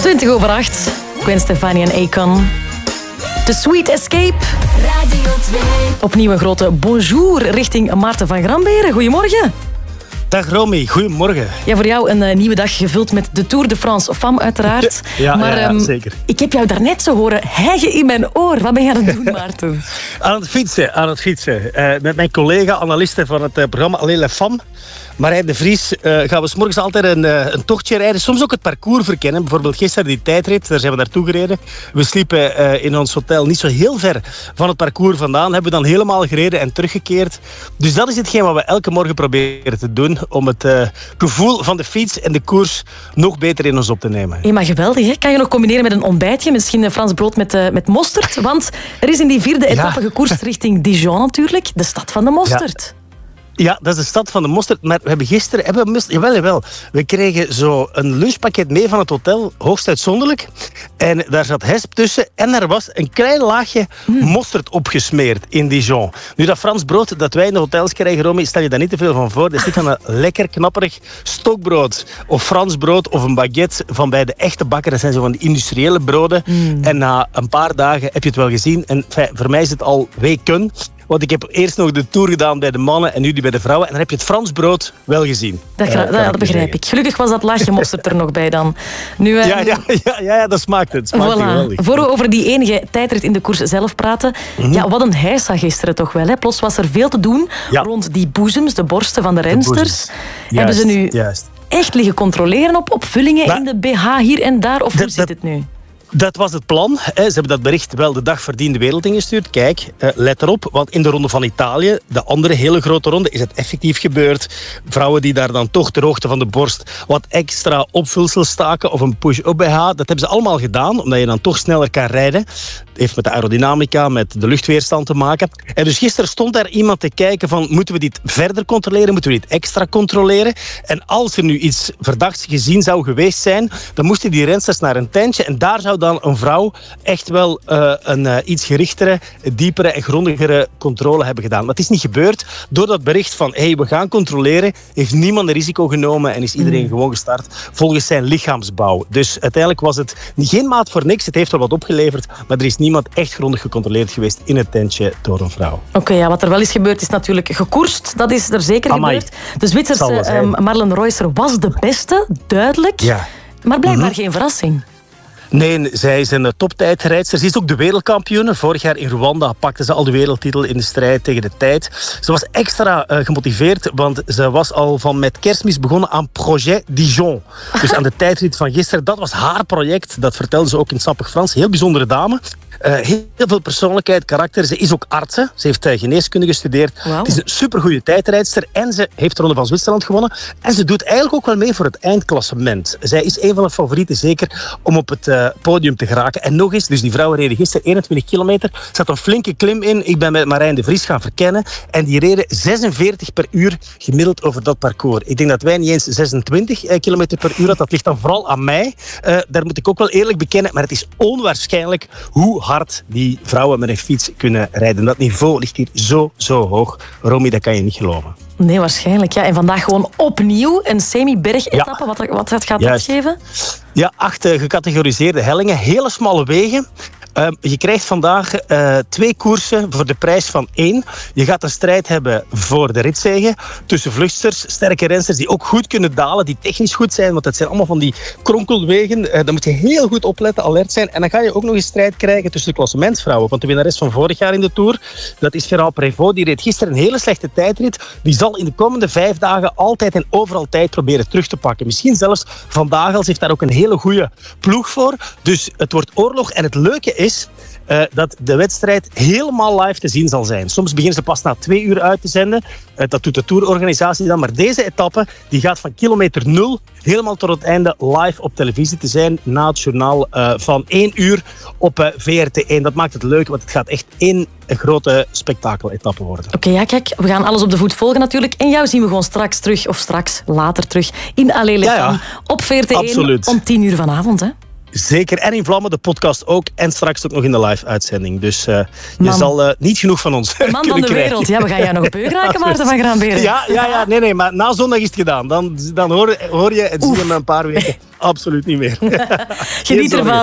20:08. Gwen Stefani en Akon. The Sweet Escape. Radio 2. Opnieuw een grote bonjour richting Maarten van Gramberen. Goedemorgen. Dag Romy, goedemorgen. Ja, voor jou een nieuwe dag gevuld met de Tour de France Femme uiteraard. Ja, zeker. Ik heb jou daarnet zo horen hijgen in mijn oor. Wat ben je aan het doen, Maarten? Aan het fietsen. Met mijn collega, analiste van het programma Allez les Femmes, Marijn de Vries, gaan we 's morgens altijd een tochtje rijden. Soms ook het parcours verkennen. Bijvoorbeeld gisteren die tijdrit, daar zijn we naartoe gereden. We sliepen in ons hotel niet zo heel ver van het parcours vandaan. Hebben we dan helemaal gereden en teruggekeerd. Dus dat is hetgeen wat we elke morgen proberen te doen. Om het gevoel van de fiets en de koers nog beter in ons op te nemen. Ja, maar geweldig, hè? Kan je nog combineren met een ontbijtje? Misschien een Frans brood met mosterd? Want er is in die vierde etappe gekoerst richting Dijon natuurlijk. De stad van de mosterd. Ja, dat is de stad van de mosterd. Maar we hebben gisteren... Jawel. We kregen zo een lunchpakket mee van het hotel. Hoogst uitzonderlijk. En daar zat hesp tussen. En er was een klein laagje mosterd opgesmeerd in Dijon. Nu, dat Frans brood dat wij in de hotels krijgen, Romy, stel je daar niet te veel van voor. Dat is niet van een lekker knapperig stokbrood. Of Frans brood of een baguette van bij de echte bakker. Dat zijn zo van die industriële broden. En na een paar dagen heb je het wel gezien. En voor mij is het al weken. Want ik heb eerst nog de Tour gedaan bij de mannen en nu die bij de vrouwen. En dan heb je het Frans brood wel gezien. Dat begrijp ik. Gelukkig was dat laagje mosterd er nog bij dan. Nu, ja, dat smaakt het. Smaakt geweldig. Voor we over die enige tijdrit in de koers zelf praten. Ja, wat een heisa gisteren toch wel. Hè? Plots was er veel te doen rond die boezems, de borsten van de rensters. Hebben ze nu echt liggen controleren op vullingen in de BH hier en daar? Of hoe zit het nu? Dat was het plan. Ze hebben dat bericht wel de dag voordien de wereld ingestuurd. Kijk, let erop, want in de ronde van Italië, de andere hele grote ronde, is het effectief gebeurd. Vrouwen die daar dan toch ter hoogte van de borst wat extra opvulsel staken of een push-up BH, dat hebben ze allemaal gedaan, omdat je dan toch sneller kan rijden. Het heeft met de aerodynamica, met de luchtweerstand te maken. En dus gisteren stond daar iemand te kijken van, moeten we dit verder controleren? Moeten we dit extra controleren? En als er nu iets verdachts gezien zou geweest zijn, dan moesten die rensters naar een tentje en daar zou dan een vrouw echt wel een iets gerichtere, diepere en grondigere controle hebben gedaan. Maar het is niet gebeurd. Door dat bericht van we gaan controleren, heeft niemand een risico genomen en is iedereen gewoon gestart volgens zijn lichaamsbouw. Dus uiteindelijk was het geen maat voor niks. Het heeft wel wat opgeleverd, maar er is niemand echt grondig gecontroleerd geweest in het tentje door een vrouw. Oké, wat er wel is gebeurd is natuurlijk gekoerst. Dat is er zeker gebeurd. De Zwitserse Marlen Reusser was de beste, duidelijk. Ja. Maar blijkbaar geen verrassing. Nee, zij is een toptijdrijdster. Ze is ook de wereldkampioene. Vorig jaar in Rwanda pakte ze al de wereldtitel in de strijd tegen de tijd. Ze was extra gemotiveerd, want ze was al van met Kerstmis begonnen aan Projet Dijon. Dus aan de tijdrit van gisteren. Dat was haar project. Dat vertelde ze ook in sappig Frans. Heel bijzondere dame. Heel veel persoonlijkheid, karakter. Ze is ook arts. Ze heeft geneeskunde gestudeerd. Wow. Het is een supergoeie tijdrijdster. En ze heeft de Ronde van Zwitserland gewonnen. En ze doet eigenlijk ook wel mee voor het eindklassement. Zij is een van de favorieten zeker om op het podium te geraken. En nog eens, dus die vrouwen reden gisteren 21 kilometer. Er zat een flinke klim in. Ik ben met Marijn de Vries gaan verkennen. En die reden 46 per uur gemiddeld over dat parcours. Ik denk dat wij niet eens 26 kilometer per uur hadden. Dat ligt dan vooral aan mij. Daar moet ik ook wel eerlijk bekennen. Maar het is onwaarschijnlijk hoe hard die vrouwen met een fiets kunnen rijden. Dat niveau ligt hier zo hoog. Romy, dat kan je niet geloven. Nee, waarschijnlijk. Ja. En vandaag gewoon opnieuw een semi-berg-etappe. Wat gaat dat geven? Ja, 8 gecategoriseerde hellingen. Hele smalle wegen. Je krijgt vandaag 2 koersen voor de prijs van 1. Je gaat een strijd hebben voor de ritzege tussen vluchtsters, sterke rensters die ook goed kunnen dalen, die technisch goed zijn, want dat zijn allemaal van die kronkelwegen. Daar moet je heel goed opletten, alert zijn. En dan ga je ook nog een strijd krijgen tussen de klassementsvrouwen. Want de winnares van vorig jaar in de Tour, dat is Gérald Prévost, die reed gisteren een hele slechte tijdrit. Die zal in de komende 5 dagen altijd en overal tijd proberen terug te pakken. Misschien zelfs vandaag al. Ze heeft daar ook een hele goede ploeg voor. Dus het wordt oorlog. En het leuke is dat de wedstrijd helemaal live te zien zal zijn. Soms beginnen ze pas na 2 uur uit te zenden. Dat doet de tourorganisatie dan. Maar deze etappe die gaat van kilometer 0 helemaal tot het einde live op televisie te zijn. Na het journaal van 1 uur op VRT1. Dat maakt het leuk, want het gaat echt één grote spektakeletappe worden. Oké, ja, kijk, we gaan alles op de voet volgen natuurlijk. En jou zien we gewoon straks later terug in Allez les Femmes op VRT1 om 10 uur vanavond, hè? Zeker. En in Vlammen, de podcast ook. En straks ook nog in de live-uitzending. Dus je zal niet genoeg van ons de man van de krijgen. Wereld. Ja, we gaan jou nog beu raken, Maarten van Graanberen. Ja. Nee. Maar na zondag is het gedaan. Dan hoor je en zie je me een paar weken absoluut niet meer. Geniet ervan.